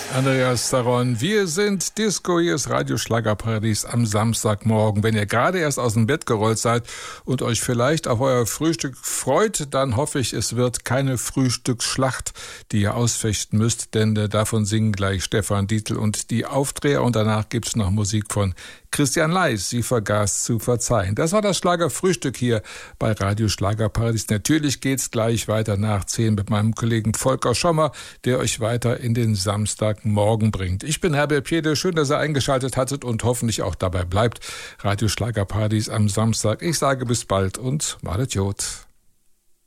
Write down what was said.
Andreas Saron, wir sind Disco, hier ist Radio Schlagerparadies am Samstagmorgen. Wenn ihr gerade erst aus dem Bett gerollt seid und euch vielleicht auf euer Frühstück freut, dann hoffe ich, es wird keine Frühstücksschlacht, die ihr ausfechten müsst, denn davon singen gleich Stefan Dietl und die Aufdreher und danach gibt's noch Musik von Christian Leis, sie vergaß zu verzeihen. Das war das Schlagerfrühstück hier bei Radio Schlagerparadies. Natürlich geht's gleich weiter nach 10 mit meinem Kollegen Volker Schommer, der euch weiter in den Samstagmorgen bringt. Ich bin Herbert Piede, schön, dass ihr eingeschaltet hattet und hoffentlich auch dabei bleibt. Radio Schlagerparadies am Samstag. Ich sage bis bald und malet Jod.